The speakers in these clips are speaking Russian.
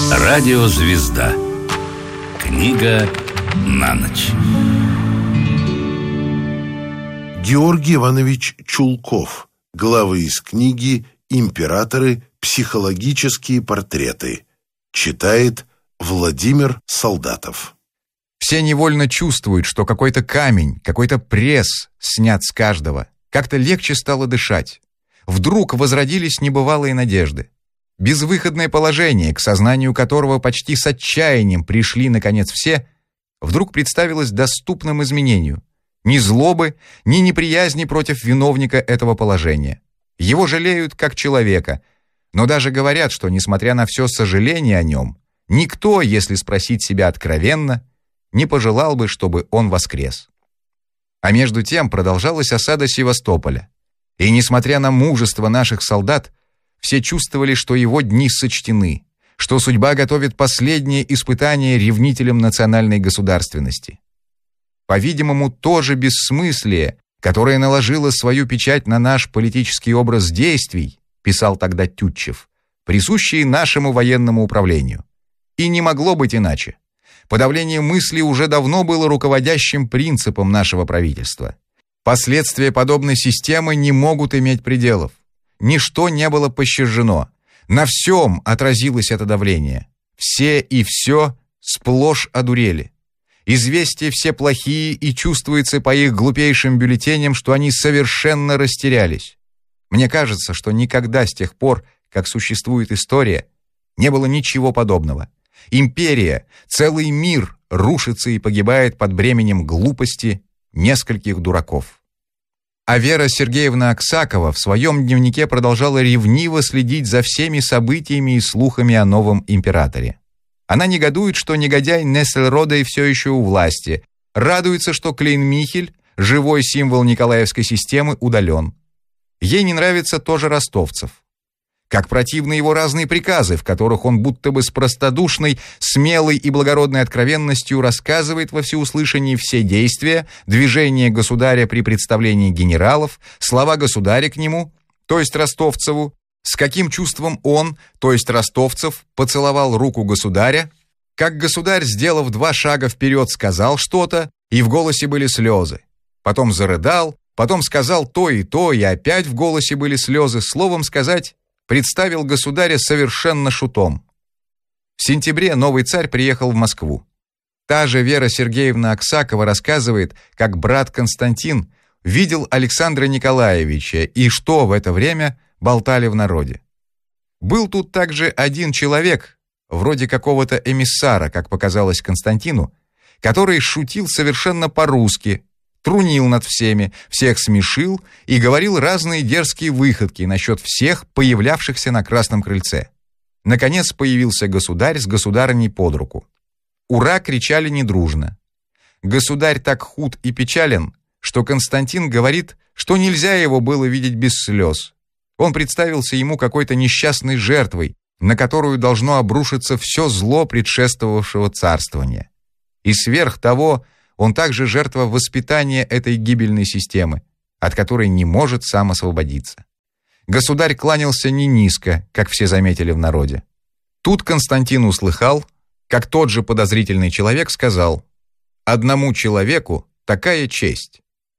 Радиозвезда. Книга на ночь. Георгий Иванович Чулков. Главы из книги «Императоры. Психологические портреты». Читает Владимир Солдатов. Все невольно чувствуют, что какой-то камень, какой-то пресс снят с каждого. Как-то легче стало дышать. Вдруг возродились небывалые надежды. Безвыходное положение, к сознанию которого почти с отчаянием пришли, наконец, все, вдруг представилось доступным изменению. Ни злобы, ни неприязни против виновника этого положения. Его жалеют как человека, но даже говорят, что, несмотря на все сожаление о нем, никто, если спросить себя откровенно, не пожелал бы, чтобы он воскрес. А между тем продолжалась осада Севастополя. И, несмотря на мужество наших солдат, все чувствовали, что его дни сочтены, что судьба готовит последнее испытание ревнителям национальной государственности. По-видимому, то же бессмыслие, которое наложило свою печать на наш политический образ действий, писал тогда Тютчев, присущие нашему военному управлению. И не могло быть иначе. Подавление мысли уже давно было руководящим принципом нашего правительства. Последствия подобной системы не могут иметь пределов. Ничто не было пощажено. На всем отразилось это давление. Все и все сплошь одурели. Известия все плохие, и чувствуется по их глупейшим бюллетеням, что они совершенно растерялись. Мне кажется, что никогда с тех пор, как существует история, не было ничего подобного. Империя, целый мир рушится и погибает под бременем глупости нескольких дураков. А Вера Сергеевна Аксакова в своем дневнике продолжала ревниво следить за всеми событиями и слухами о новом императоре. Она негодует, что негодяй Нессельроде все еще у власти, радуется, что Клейн-Михель, живой символ Николаевской системы, удален. Ей не нравится тоже Ростовцев. Как противны его разные приказы, в которых он будто бы с простодушной, смелой и благородной откровенностью рассказывает во всеуслышании все действия, движения государя при представлении генералов, слова государя к нему, то есть Ростовцеву, с каким чувством он, то есть Ростовцев, поцеловал руку государя, как государь, сделав 2 шага вперед, сказал что-то, и в голосе были слезы. Потом зарыдал, потом сказал то, и опять в голосе были слезы, словом сказать, представил государя совершенно шутом. В сентябре новый царь приехал в Москву. Та же Вера Сергеевна Аксакова рассказывает, как брат Константин видел Александра Николаевича и что в это время болтали в народе. Был тут также один человек, вроде какого-то эмиссара, как показалось Константину, который шутил совершенно по-русски, трунил над всеми, всех смешил и говорил разные дерзкие выходки насчет всех, появлявшихся на Красном крыльце. Наконец появился государь с государыней под руку. «Ура!» кричали недружно. Государь так худ и печален, что Константин говорит, что нельзя его было видеть без слез. Он представился ему какой-то несчастной жертвой, на которую должно обрушиться все зло предшествовавшего царствования. И сверх того, он также жертва воспитания этой гибельной системы, от которой не может сам освободиться. Государь кланялся не низко, как все заметили в народе. Тут Константин услыхал, как тот же подозрительный человек сказал: «Одному человеку такая честь».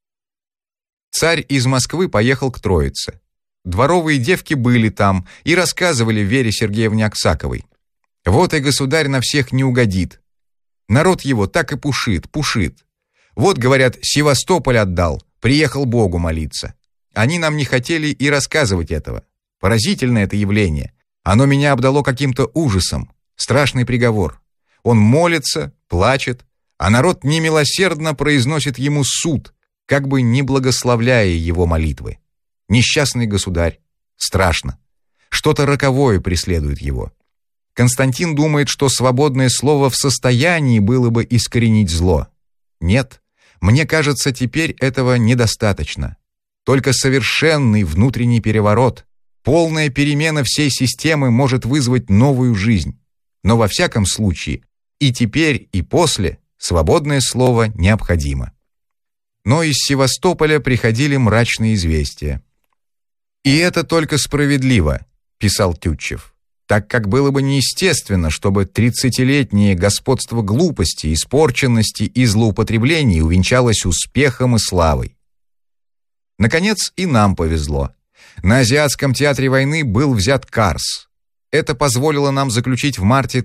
Царь из Москвы поехал к Троице. Дворовые девки были там и рассказывали Вере Сергеевне Аксаковой: «Вот и государь на всех не угодит. Народ его так и пушит. Вот, говорят, Севастополь отдал, приехал Богу молиться. Они нам не хотели и рассказывать этого. Поразительное это явление. Оно меня обдало каким-то ужасом. Страшный приговор. Он молится, плачет, а народ немилосердно произносит ему суд, как бы не благословляя его молитвы. Несчастный государь. Страшно. Что-то роковое преследует его. Константин думает, что свободное слово в состоянии было бы искоренить зло. Нет, мне кажется, теперь этого недостаточно. Только совершенный внутренний переворот, полная перемена всей системы может вызвать новую жизнь. Но во всяком случае, и теперь, и после, свободное слово необходимо. Но из Севастополя приходили мрачные известия. «И это только справедливо», — писал Тютчев. так как было бы неестественно, чтобы 30-летнее господство глупости, испорченности и злоупотреблений увенчалось успехом и славой. Наконец, и нам повезло. На Азиатском театре войны был взят Карс. Это позволило нам заключить в марте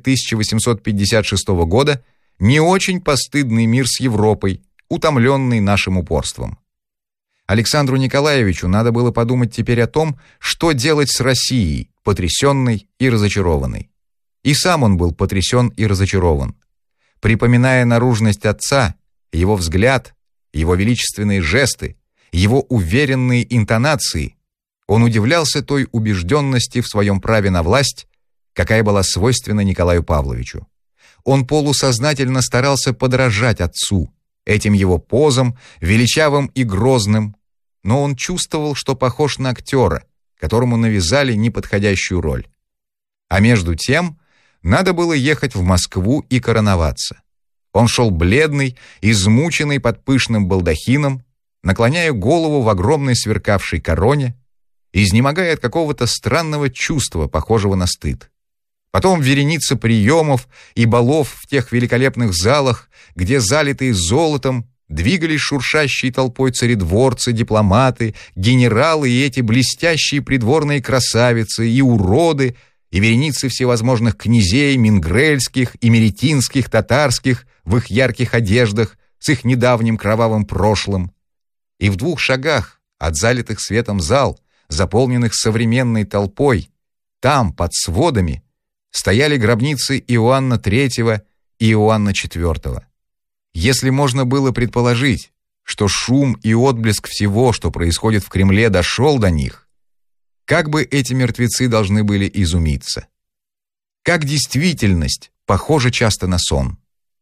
1856 года не очень постыдный мир с Европой, утомленный нашим упорством. Александру Николаевичу надо было подумать теперь о том, что делать с Россией, потрясенной и разочарованной. И сам он был потрясен и разочарован. Припоминая наружность отца, его взгляд, его величественные жесты, его уверенные интонации, он удивлялся той убежденности в своем праве на власть, какая была свойственна Николаю Павловичу. Он полусознательно старался подражать отцу, этим его позам, величавым и грозным, но он чувствовал, что похож на актера, которому навязали неподходящую роль. А между тем надо было ехать в Москву и короноваться. Он шел бледный, измученный под пышным балдахином, наклоняя голову в огромной сверкавшей короне, изнемогая от какого-то странного чувства, похожего на стыд. Потом вереница приемов и балов в тех великолепных залах, где, залитые золотом, двигались шуршащей толпой царедворцы, дипломаты, генералы и эти блестящие придворные красавицы и уроды, и вереницы всевозможных князей, мингрельских, имеретинских, татарских, в их ярких одеждах, с их недавним кровавым прошлым. И в 2 шагах от залитых светом зал, заполненных современной толпой, там, под сводами, стояли гробницы Иоанна III и Иоанна IV. Если можно было предположить, что шум и отблеск всего, что происходит в Кремле, дошел до них, как бы эти мертвецы должны были изумиться. Как действительность похожа часто на сон.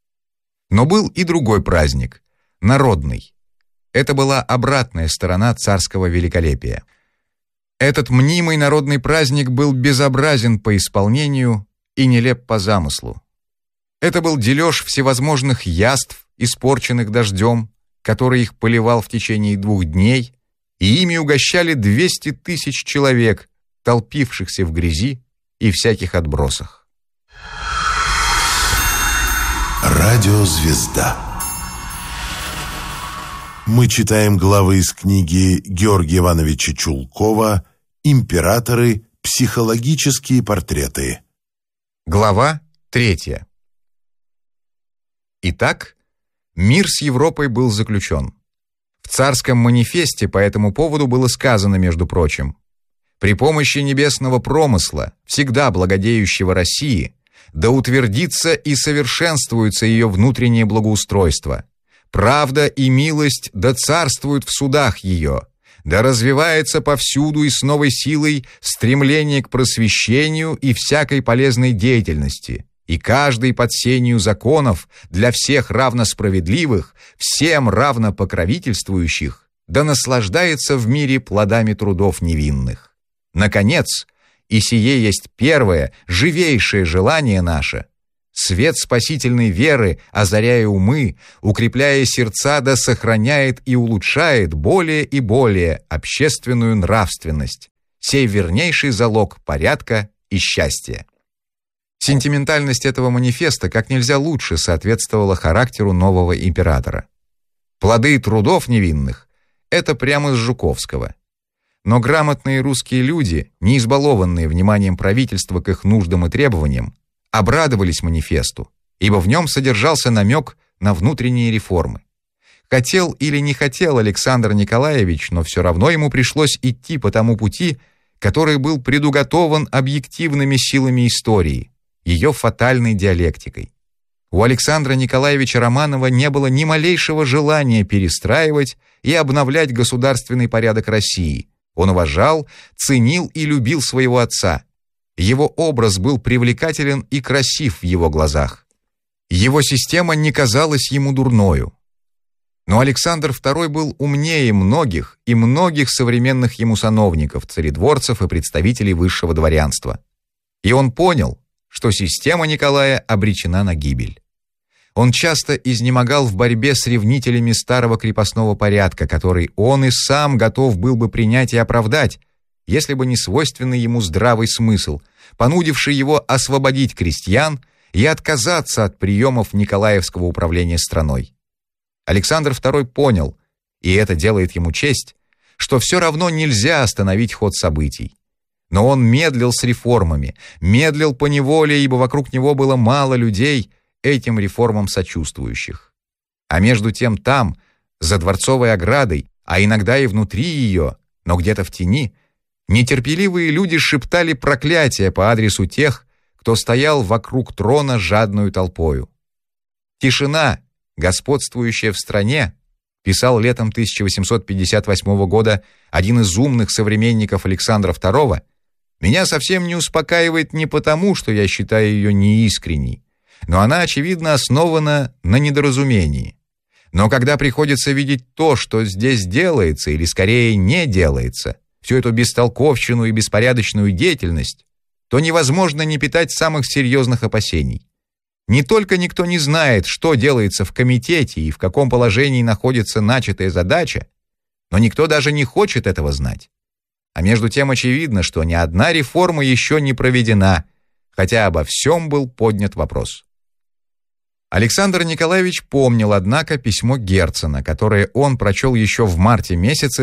Но был и другой праздник, народный. Это была обратная сторона царского великолепия. Этот мнимый народный праздник был безобразен по исполнению и нелеп по замыслу. Это был дележ всевозможных яств, испорченных дождем, который их поливал в течение 2 дней, и ими угощали 200 тысяч человек, толпившихся в грязи и всяких отбросах. Радиозвезда. Мы читаем главы из книги Георгия Ивановича Чулкова «Императоры. Психологические портреты». Глава 3. Итак, мир с Европой был заключен. В царском манифесте по этому поводу было сказано, между прочим: «При помощи небесного промысла, всегда благодеющего России, да утвердится и совершенствуется ее внутреннее благоустройство. Правда и милость да царствуют в судах ее, да развивается повсюду и с новой силой стремление к просвещению и всякой полезной деятельности, и каждый под сенью законов для всех равно справедливых, всем равно покровительствующих, да наслаждается в мире плодами трудов невинных. Наконец, и сие есть первое, живейшее желание наше, свет спасительной веры, озаряя умы, укрепляя сердца, да сохраняет и улучшает более и более общественную нравственность, сей вернейший залог порядка и счастья». Сентиментальность этого манифеста как нельзя лучше соответствовала характеру нового императора. Плоды трудов невинных — это прямо с Жуковского. Но грамотные русские люди, не избалованные вниманием правительства к их нуждам и требованиям, обрадовались манифесту, ибо в нем содержался намек на внутренние реформы. Хотел или не хотел Александр Николаевич, но все равно ему пришлось идти по тому пути, который был предуготован объективными силами истории, ее фатальной диалектикой. У Александра Николаевича Романова не было ни малейшего желания перестраивать и обновлять государственный порядок России. Он уважал, ценил и любил своего отца. Его образ был привлекателен и красив в его глазах. Его система не казалась ему дурною. Но Александр II был умнее многих и многих современных ему сановников, царедворцев и представителей высшего дворянства. И он понял, что система Николая обречена на гибель. Он часто изнемогал в борьбе с ревнителями старого крепостного порядка, который он и сам готов был бы принять и оправдать, если бы не свойственный ему здравый смысл, понудивший его освободить крестьян и отказаться от приемов Николаевского управления страной. Александр II понял, и это делает ему честь, что все равно нельзя остановить ход событий. Но он медлил с реформами, медлил поневоле, ибо вокруг него было мало людей, этим реформам сочувствующих. А между тем там, за дворцовой оградой, а иногда и внутри ее, но где-то в тени, нетерпеливые люди шептали проклятия по адресу тех, кто стоял вокруг трона жадную толпою. «Тишина, господствующая в стране», писал летом 1858 года один из умных современников Александра II, «меня совсем не успокаивает не потому, что я считаю ее неискренней, но она, очевидно, основана на недоразумении. Но когда приходится видеть то, что здесь делается, или скорее не делается, всю эту бестолковщину и беспорядочную деятельность, то невозможно не питать самых серьезных опасений. Не только никто не знает, что делается в комитете и в каком положении находится начатая задача, но никто даже не хочет этого знать. А между тем очевидно, что ни одна реформа еще не проведена, хотя обо всем был поднят вопрос». Александр Николаевич помнил, однако, письмо Герцена, которое он прочел еще в марте месяце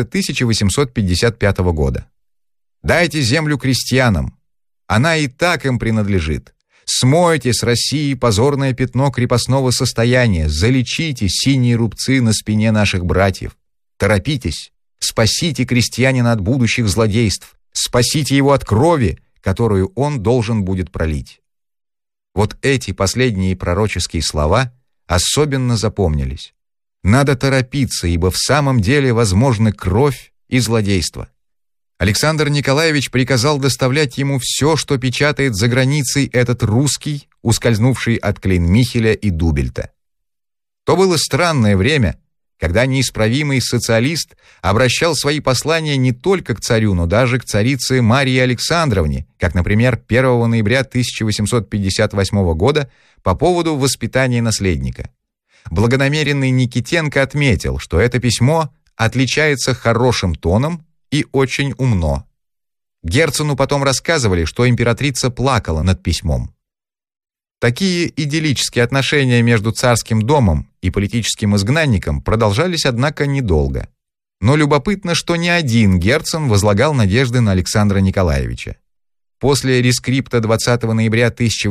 1855 года. «Дайте землю крестьянам, она и так им принадлежит. Смойте с России позорное пятно крепостного состояния, залечите синие рубцы на спине наших братьев. Торопитесь, спасите крестьянина от будущих злодейств, спасите его от крови, которую он должен будет пролить». Вот эти последние пророческие слова особенно запомнились. Надо торопиться, ибо в самом деле возможны кровь и злодейство. Александр Николаевич приказал доставлять ему все, что печатает за границей этот русский, ускользнувший от Клейн-Михеля и Дубельта. То было странное время, когда неисправимый социалист обращал свои послания не только к царю, но даже к царице Марии Александровне, как, например, 1 ноября 1858 года по поводу воспитания наследника. Благонамеренный Никитенко отметил, что это письмо отличается хорошим тоном и очень умно. Герцену потом рассказывали, что императрица плакала над письмом. Такие идиллические отношения между царским домом и политическим изгнанником продолжались, однако, недолго. Но любопытно, что ни один Герцен возлагал надежды на Александра Николаевича. После рескрипта 20 ноября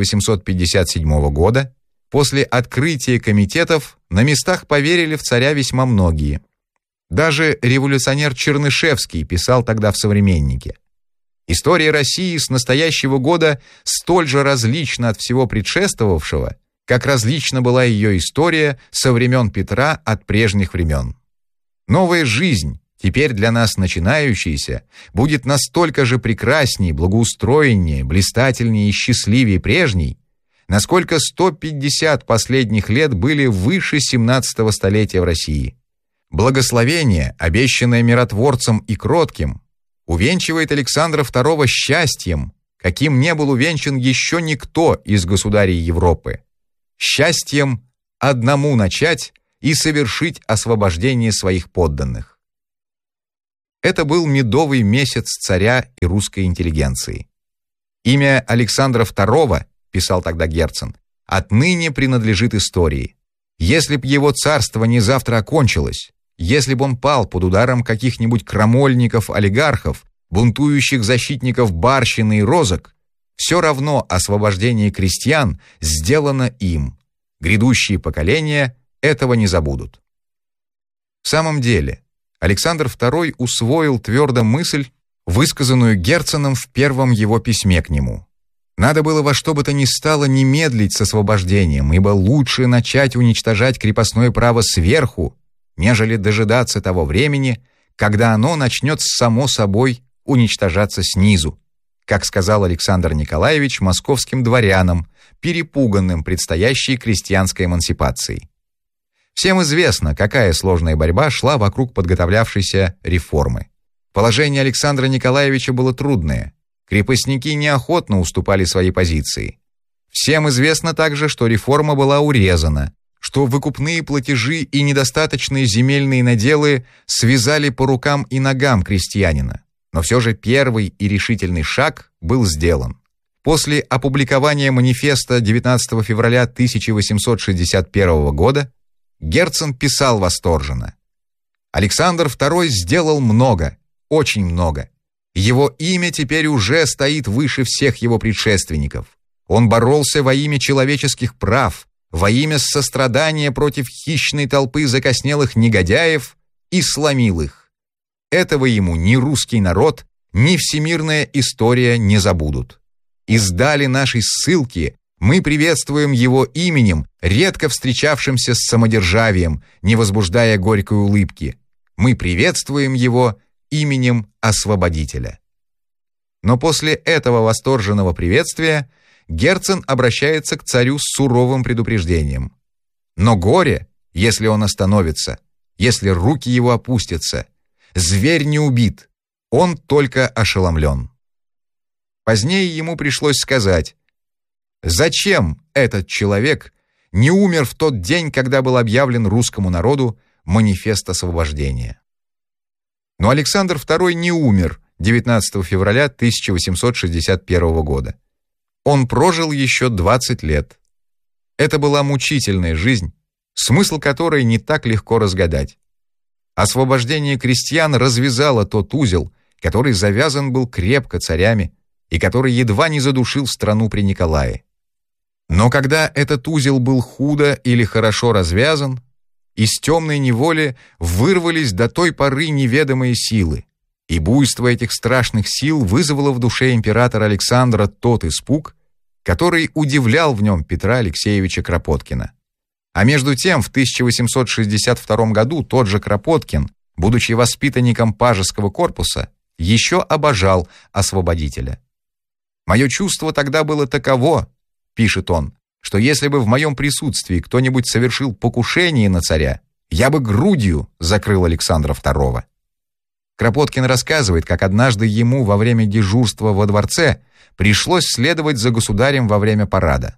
1857 года, после открытия комитетов, на местах поверили в царя весьма многие. Даже революционер Чернышевский писал тогда в «Современнике». История России с настоящего года столь же различна от всего предшествовавшего, как различна была ее история со времен Петра от прежних времен. Новая жизнь, теперь для нас начинающаяся, будет настолько же прекрасней, благоустроеннее, блистательнее и счастливее прежней, насколько 150 последних лет были выше 17-го столетия в России. Благословение, обещанное миротворцем и кротким, увенчивает Александра II счастьем, каким не был увенчан еще никто из государей Европы. Счастьем одному начать и совершить освобождение своих подданных. Это был медовый месяц царя и русской интеллигенции. Имя Александра II, писал тогда Герцен, отныне принадлежит истории. Если б его царство не завтра окончилось, если бы он пал под ударом каких-нибудь крамольников-олигархов, бунтующих защитников барщины и розок, все равно освобождение крестьян сделано им. Грядущие поколения этого не забудут. В самом деле, Александр II усвоил твердо мысль, высказанную Герценом в первом его письме к нему. Надо было во что бы то ни стало не медлить с освобождением, ибо лучше начать уничтожать крепостное право сверху, нежели дожидаться того времени, когда оно начнет само собой уничтожаться снизу, как сказал Александр Николаевич московским дворянам, перепуганным предстоящей крестьянской эмансипацией. Всем известно, какая сложная борьба шла вокруг подготовлявшейся реформы. Положение Александра Николаевича было трудное. Крепостники неохотно уступали свои позиции. Всем известно также, что реформа была урезана, что выкупные платежи и недостаточные земельные наделы связали по рукам и ногам крестьянина. Но все же первый и решительный шаг был сделан. После опубликования манифеста 19 февраля 1861 года Герцен писал восторженно: «Александр II сделал много, очень много. Его имя теперь уже стоит выше всех его предшественников. Он боролся во имя человеческих прав, во имя сострадания против хищной толпы закоснелых негодяев и сломил их. Этого ему ни русский народ, ни всемирная история не забудут. Из дали нашей ссылки мы приветствуем его именем, редко встречавшимся с самодержавием, не возбуждая горькой улыбки. Мы приветствуем его именем Освободителя». Но после этого восторженного приветствия Герцен обращается к царю с суровым предупреждением. Но горе, если он остановится, если руки его опустятся. Зверь не убит, он только ошеломлен. Позднее ему пришлось сказать: зачем этот человек не умер в тот день, когда был объявлен русскому народу манифест освобождения? Но Александр II не умер 19 февраля 1861 года. Он прожил еще 20 лет. Это была мучительная жизнь, смысл которой не так легко разгадать. Освобождение крестьян развязало тот узел, который завязан был крепко царями и который едва не задушил страну при Николае. Но когда этот узел был худо или хорошо развязан, из темной неволи вырвались до той поры неведомые силы, и буйство этих страшных сил вызвало в душе императора Александра тот испуг, который удивлял в нем Петра Алексеевича Кропоткина. А между тем, в 1862 году тот же Кропоткин, будучи воспитанником Пажеского корпуса, еще обожал Освободителя. «Мое чувство тогда было таково, — пишет он, — что если бы в моем присутствии кто-нибудь совершил покушение на царя, я бы грудью закрыл Александра II». Кропоткин рассказывает, как однажды ему во время дежурства во дворце пришлось следовать за государем во время парада.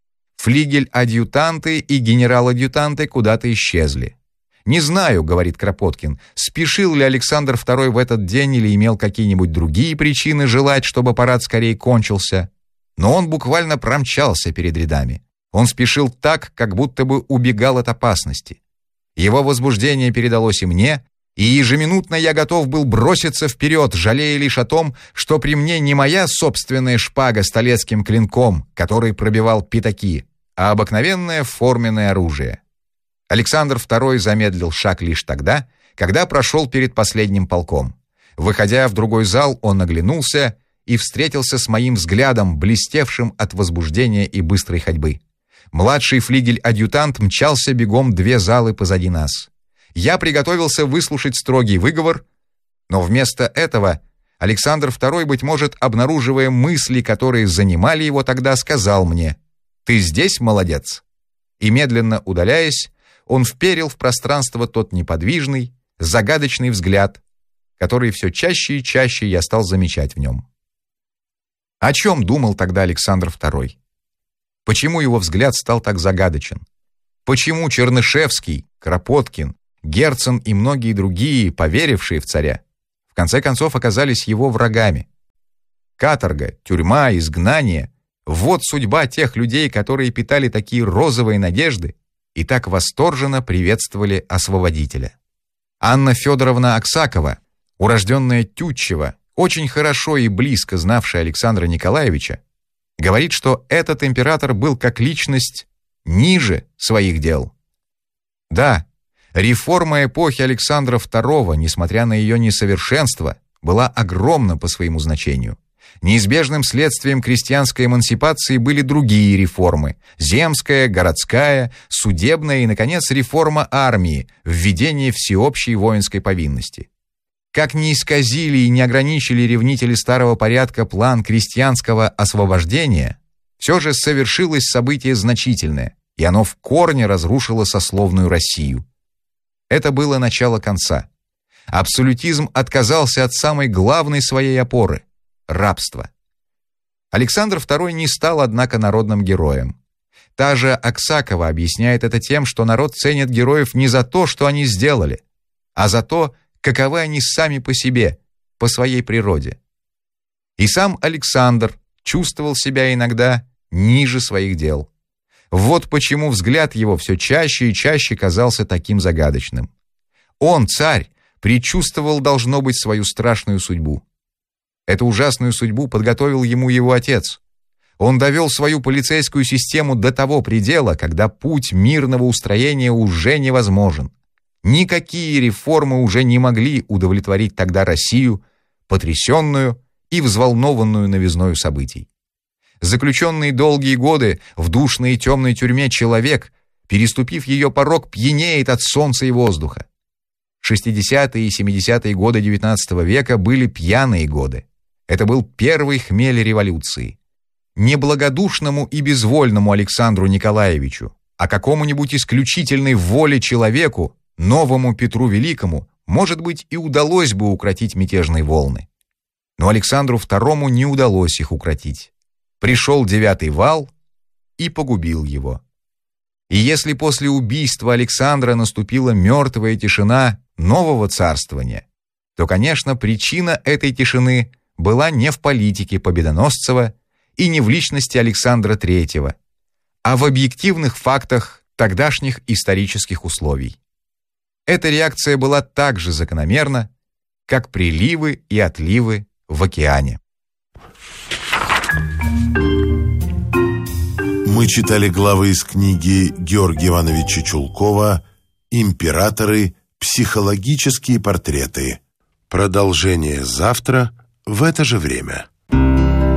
Флигель-адъютанты и генерал-адъютанты куда-то исчезли. «Не знаю, — говорит Кропоткин, — спешил ли Александр II в этот день или имел какие-нибудь другие причины желать, чтобы парад скорее кончился, но он буквально промчался перед рядами. Он спешил так, как будто бы убегал от опасности. Его возбуждение передалось и мне, и ежеминутно я готов был броситься вперед, жалея лишь о том, что при мне не моя собственная шпага с толецким клинком, который пробивал пятаки, а обыкновенное форменное оружие. Александр II замедлил шаг лишь тогда, когда прошел перед последним полком. Выходя в другой зал, он оглянулся и встретился с моим взглядом, блестевшим от возбуждения и быстрой ходьбы. Младший флигель-адъютант мчался бегом 2 залы позади нас. Я приготовился выслушать строгий выговор, но вместо этого Александр II, быть может, обнаруживая мысли, которые занимали его тогда, сказал мне: «Ты здесь, молодец?» И медленно удаляясь, он вперил в пространство тот неподвижный, загадочный взгляд, который все чаще и чаще я стал замечать в нем. О чем думал тогда Александр II? Почему его взгляд стал так загадочен? Почему Чернышевский, Кропоткин, Герцен и многие другие, поверившие в царя, в конце концов оказались его врагами? Каторга, тюрьма, изгнание — вот судьба тех людей, которые питали такие розовые надежды и так восторженно приветствовали Освободителя. Анна Федоровна Аксакова, урожденная Тютчева, очень хорошо и близко знавшая Александра Николаевича, говорит, что этот император был как личность ниже своих дел. Да, реформа эпохи Александра II, несмотря на ее несовершенство, была огромна по своему значению. Неизбежным следствием крестьянской эмансипации были другие реформы – земская, городская, судебная и, наконец, реформа армии, введение всеобщей воинской повинности. Как ни исказили и не ограничили ревнители старого порядка план крестьянского освобождения, все же совершилось событие значительное, и оно в корне разрушило сословную Россию. Это было начало конца. Абсолютизм отказался от самой главной своей опоры – рабства. Александр II не стал, однако, народным героем. Та же Аксакова объясняет это тем, что народ ценит героев не за то, что они сделали, а за то, каковы они сами по себе, по своей природе. И сам Александр чувствовал себя иногда ниже своих дел. Вот почему взгляд его все чаще и чаще казался таким загадочным. Он, царь, предчувствовал, должно быть, свою страшную судьбу. Эту ужасную судьбу подготовил ему его отец. Он довел свою полицейскую систему до того предела, когда путь мирного устроения уже невозможен. Никакие реформы уже не могли удовлетворить тогда Россию, потрясенную и взволнованную новизною событий. Заключенный долгие годы в душной и темной тюрьме человек, переступив ее порог, пьянеет от солнца и воздуха. 60-е и 70-е годы XIX века были пьяные годы. Это был первый хмель революции. Неблагодушному и безвольному Александру Николаевичу, а какому-нибудь исключительной воле человеку, новому Петру Великому, может быть, и удалось бы укротить мятежные волны. Но Александру II не удалось их укротить. Пришел 9-й вал и погубил его. И если после убийства Александра наступила мертвая тишина нового царствования, то, конечно, причина этой тишины была не в политике Победоносцева и не в личности Александра III, а в объективных фактах тогдашних исторических условий. Эта реакция была так же закономерна, как приливы и отливы в океане. Мы читали главы из книги Георгия Ивановича Чулкова «Императоры. Психологические портреты». Продолжение завтра в это же время.